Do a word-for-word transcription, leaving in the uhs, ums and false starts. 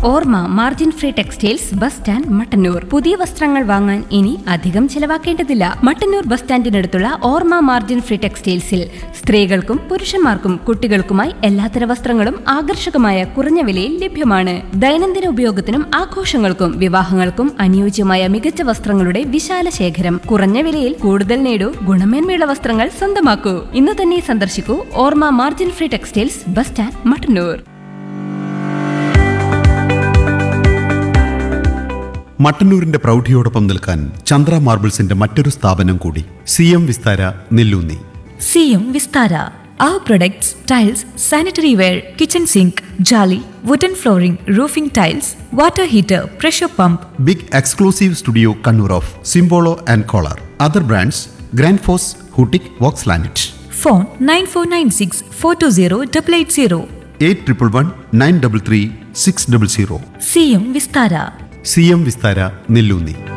ഓർമ്മ margin free textiles bus stand Mattannur. പുതിയ വസ്ത്രങ്ങൾ വാങ്ങാൻ ഇനി അധികം ചിലവാക്കേണ്ടതില്ല. മട്ടന്നൂർ ബസ് സ്റ്റാൻഡിനടുത്തുള്ള ഓർമ്മ മാർജിൻ ഫ്രീ ടെക്സ്റ്റൈൽസിൽ സ്ത്രീകൾക്കും പുരുഷന്മാർക്കും കുട്ടികൾക്കുമായി എല്ലാത്തര വസ്ത്രങ്ങളും ആകർഷകമായ കുറഞ്ഞ വിലയിൽ ലഭ്യമാണ്. ദൈനംദിന ഉപയോഗത്തിനും ആഘോഷങ്ങൾക്കും വിവാഹങ്ങൾക്കും അനുയോജ്യമായ മികച്ച വസ്ത്രങ്ങളുടെ വിശാല ശേഖരം. കുറഞ്ഞ വിലയിൽ കൂടുതൽ നേടൂ, ഗുണമേന്മയുള്ള വസ്ത്രങ്ങൾ സ്വന്തമാക്കൂ. ഇന്ന് തന്നെ സന്ദർശിക്കൂ ഓർമ്മ margin free textiles bus stand Mattannur. മട്ടന്നൂരിന്റെ പ്രൗഢിയോടൊപ്പം നിൽക്കാൻ ചന്ദ്ര മാർബിൾസിന്റെ മറ്റൊരു സ്ഥാപനം കൂടി, C M Vistara Nelloonni. C M Vistara. Our products, tiles, sanitary ware, kitchen sink, jolly, wooden flooring, roofing tiles, water heater, pressure pump. Big exclusive studio Kannur of സിംബോളോ and collar. Other brands grand FOSS, ഹൂട്ടിക്, Woakes ലാനറ്റ്. Phone nine four nine six four two zero eight eight zero. Eight triple one nine double three six double zero. C M Vistara. C M Vistara Nelloonni.